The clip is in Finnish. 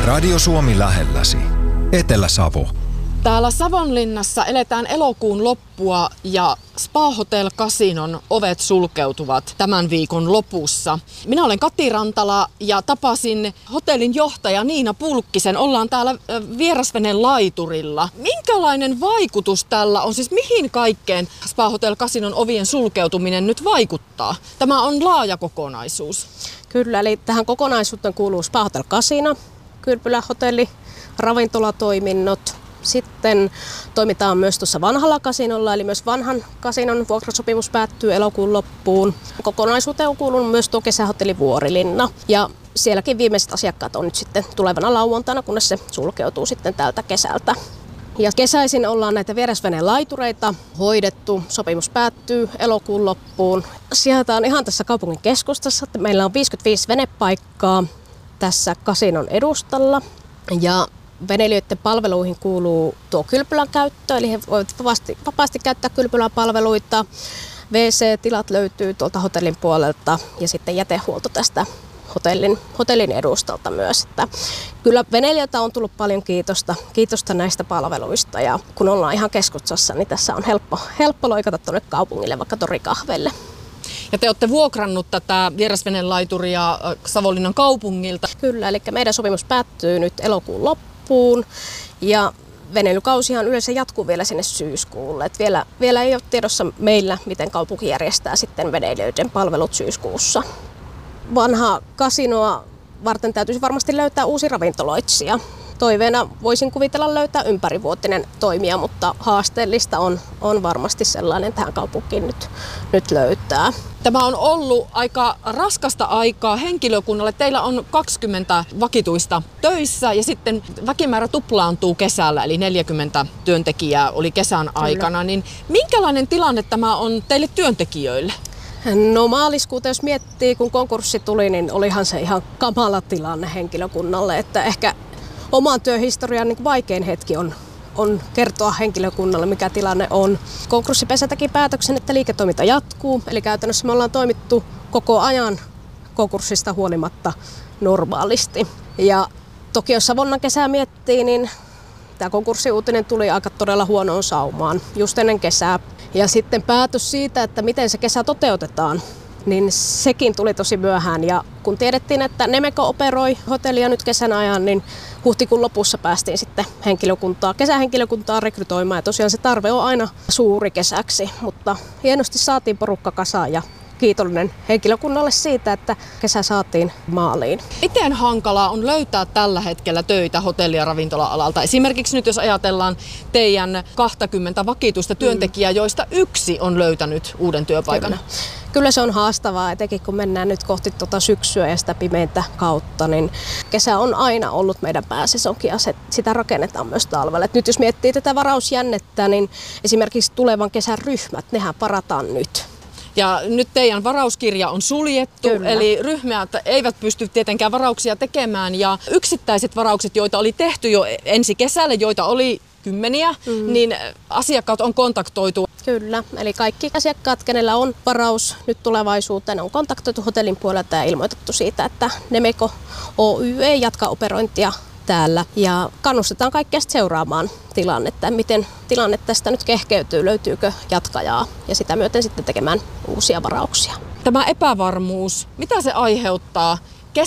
Radio Suomi lähelläsi. Etelä-Savo. Täällä Savonlinnassa eletään elokuun loppua ja Spa Hotel Casinon ovet sulkeutuvat tämän viikon lopussa. Minä olen Kati Rantala ja tapasin hotellin johtaja Niina Pulkkisen. Ollaan täällä vierasveneen laiturilla. Minkälainen vaikutus tällä on? Siis mihin kaikkeen Spa Hotel Casinon ovien sulkeutuminen nyt vaikuttaa? Tämä on laaja kokonaisuus. Kyllä, eli tähän kokonaisuuteen kuuluu Spa Hotel Casino, kylpylähotelli, ravintolatoiminnot. Sitten toimitaan myös tuossa vanhalla kasinolla, eli myös vanhan kasinon vuokrasopimus päättyy elokuun loppuun. Kokonaisuuteen on kuulunut myös tuo kesähotelli Vuorilinna. Ja sielläkin viimeiset asiakkaat on nyt sitten tulevana lauantaina, kunnes se sulkeutuu sitten tältä kesältä. Ja kesäisin ollaan näitä vierasveneen laitureita hoidettu. Sopimus päättyy elokuun loppuun. Sijataan ihan tässä kaupungin keskustassa. Meillä on 55 venepaikkaa tässä kasinon edustalla. Ja veneilijöiden palveluihin kuuluu tuo kylpylän käyttö, eli he voivat vapaasti käyttää kylpyläpalveluita. WC-tilat löytyy tuolta hotellin puolelta ja sitten jätehuolto tästä hotellin edustalta myös. Että kyllä veneilijöiltä on tullut paljon kiitosta näistä palveluista ja kun ollaan ihan keskustassa, niin tässä on helppo loikata tuonne kaupungille, vaikka torikahvelle. Ja te olette vuokrannut tätä vierasveneen laituria Savonlinnan kaupungilta. Kyllä, eli meidän sopimus päättyy nyt elokuun loppuun ja veneilykausihan yleensä jatkuu vielä sinne syyskuulle. Et vielä ei ole tiedossa meillä, miten kaupunki järjestää sitten veneilijöiden palvelut syyskuussa. Vanhaa kasinoa varten täytyisi varmasti löytää uusi ravintoloitsija. Toiveena voisin kuvitella löytää ympärivuotinen toimija, mutta haasteellista on varmasti sellainen tähän kaupunkiin nyt löytää. Tämä on ollut aika raskasta aikaa henkilökunnalle. Teillä on 20 vakituista töissä ja sitten väkimäärä tuplaantuu kesällä, eli 40 työntekijää oli kesän aikana. Niin minkälainen tilanne tämä on teille työntekijöille? No maaliskuuta, jos miettii, kun konkurssi tuli, niin olihan se ihan kamala tilanne henkilökunnalle, että ehkä oman työhistorian niin vaikein hetki on kertoa henkilökunnalle, mikä tilanne on. Konkurssipesä teki päätöksen, että liiketoiminta jatkuu, eli käytännössä me ollaan toimittu koko ajan konkurssista huolimatta normaalisti. Ja toki jos Savonnan kesää miettii, niin tämä konkurssiuutinen tuli aika todella huonoon saumaan just ennen kesää. Ja sitten päätös siitä, että miten se kesä toteutetaan, niin sekin tuli tosi myöhään. Ja kun tiedettiin, että Nemeco operoi hotellia nyt kesän ajan, niin huhtikuun lopussa päästiin sitten kesähenkilökuntaa rekrytoimaan. Ja tosiaan se tarve on aina suuri kesäksi, mutta hienosti saatiin porukka kasaan ja kiitollinen henkilökunnalle siitä, että kesä saatiin maaliin. Miten hankalaa on löytää tällä hetkellä töitä hotelli- ja ravintola-alalta? Esimerkiksi nyt jos ajatellaan teidän 20 vakituista työntekijää, joista yksi on löytänyt uuden työpaikan. Kyllä se on haastavaa, etenkin kun mennään nyt kohti syksyä ja sitä pimeintä kautta, niin kesä on aina ollut meidän pääsesonkin ja sitä rakennetaan myös talvelle. Nyt jos miettii tätä varausjännettä, niin esimerkiksi tulevan kesän ryhmät, nehän parataan nyt. Ja nyt teidän varauskirja on suljettu, Kyllä. Eli ryhmät eivät pysty tietenkään varauksia tekemään. Ja yksittäiset varaukset, joita oli tehty jo ensi kesälle, joita oli kymmeniä, niin asiakkaat on kontaktoitu. Kyllä, eli kaikki asiakkaat, kenellä on varaus nyt tulevaisuuteen, on kontaktoitu hotellin puolelta ja ilmoitettu siitä, että Nemeco Oy ei jatka operointia täällä. Ja kannustetaan kaikkia seuraamaan tilannetta, miten tilanne tästä nyt kehkeytyy, löytyykö jatkajaa ja sitä myöten sitten tekemään uusia varauksia. Tämä epävarmuus, mitä se aiheuttaa